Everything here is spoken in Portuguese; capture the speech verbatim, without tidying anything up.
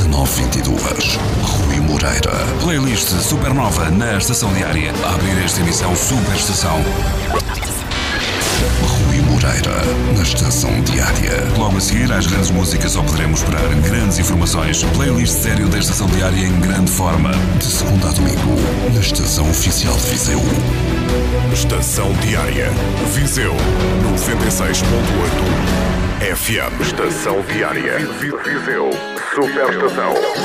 dezanove vinte e dois. Rui Moreira. Playlist Supernova na Estação Diária. A abrir esta emissão Super Estação. Rui Moreira, na Estação Diária. Logo a seguir, às grandes músicas só poderemos esperar grandes informações. Playlist sério da Estação Diária em grande forma. De segunda a domingo, na Estação Oficial de Viseu. Estação Diária. Viseu, noventa e seis ponto oito F M. Estação Diária. Viseu. Super Estação.